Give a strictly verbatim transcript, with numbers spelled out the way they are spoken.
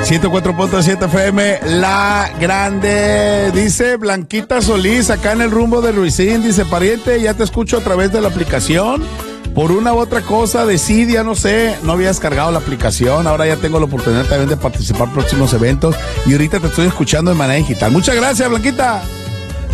ciento cuatro punto siete F M, La Grande. Dice Blanquita Solís, acá en el rumbo de Ruicín, dice, pariente, ya te escucho a través de la aplicación. Por una u otra cosa, decidí, ya no sé, no había descargado la aplicación, ahora ya tengo la oportunidad también de participar en próximos eventos y ahorita te estoy escuchando de manera digital. Muchas gracias, Blanquita.